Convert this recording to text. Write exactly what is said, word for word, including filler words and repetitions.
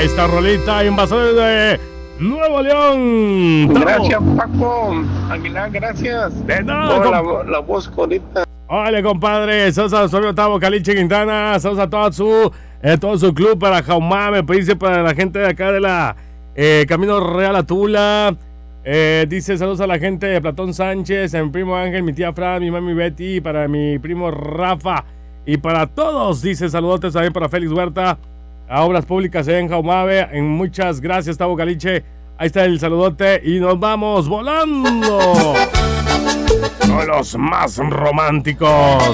esta rolita invasores de Nuevo León. Gracias, Paco Aguilar, gracias. De nada, por la, la voz bonita. Hola, compadre. Saludos a su Tavo Caliche Quintana. Saludos a todo su, eh, todo su club para Jaumame, príncipe, para la gente de acá de la eh, Camino Real a Tula. Eh, dice saludos a la gente de Platón Sánchez, a mi primo Ángel, mi tía Fran, mi mami Betty, para mi primo Rafa y para todos. Dice saludotes también para Félix Huerta, a Obras Públicas en Jaumave. En muchas gracias, Tavo Caliche. Ahí está el saludote y nos vamos volando con los más románticos.